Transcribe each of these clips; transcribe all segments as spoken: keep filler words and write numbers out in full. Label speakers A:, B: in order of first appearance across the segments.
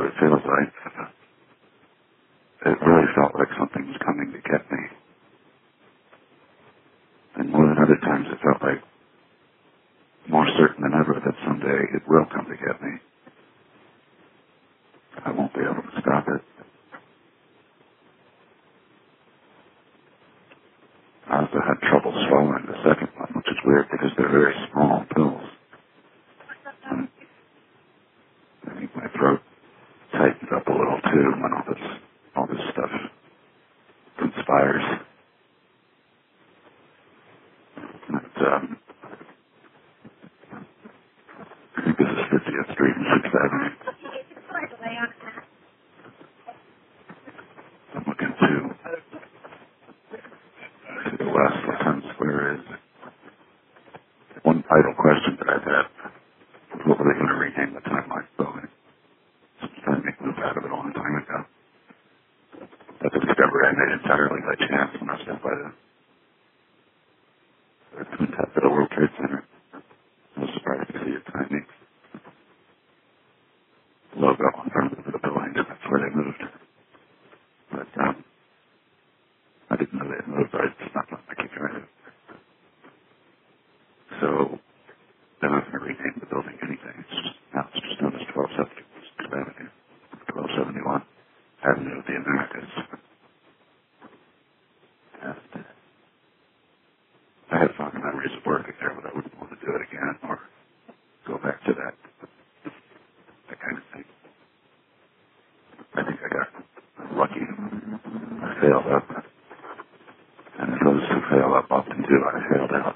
A: it feels like. It really felt like something was coming to get me. And more than other times, it felt like more certain than ever that someday it will come to get me. I won't be able to stop it. I also had trouble swallowing the second one, which is weird because they're very small pills. And I think my throat tightened up a little too when all this, all this stuff conspires. And, um, I think this is fiftieth Street and sixth Avenue. I'm looking to, to the west where Times Square is. One idle question that I've had, what were they going to rename the Timeline building? Trying to make a move out of it a long time ago. That's a discovery I made entirely by chance when I was down by the, the Twin Towers at the World Trade Center. I was surprised to see a tiny logo in front of the building, and that's where they moved. But um, I didn't know they had moved. I just not I keep trying to. So they're not going to rename the building anything. It's just now it's just known as twelve seventy-one Avenue, twelve seventy-one Avenue of the Americas. And I had fond memories of working there, but I wouldn't want to do it again or go back to that that kind of thing. I think I got lucky. I failed up, and those who fail up often do. I failed out.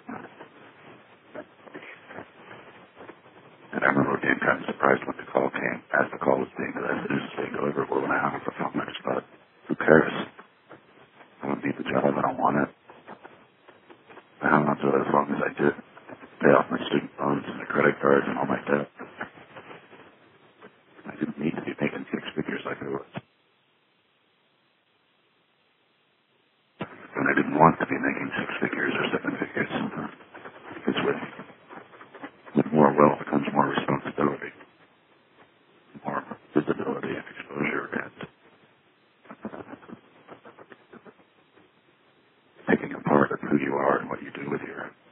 A: And I remember being kind of surprised when the call came, as the call was being delivered. It was being delivered. Well, when I hung up the phone, I just thought, who cares? I don't need the job. I don't want it. I hung on to it as long as I did. Pay off my student loans and my credit cards and all my debt. I didn't need to be making six figures like I was. And I didn't want to be making six figures or seven figures. Because with, with more wealth comes more responsibility, more visibility and exposure, and taking a part of who you are and what you do with your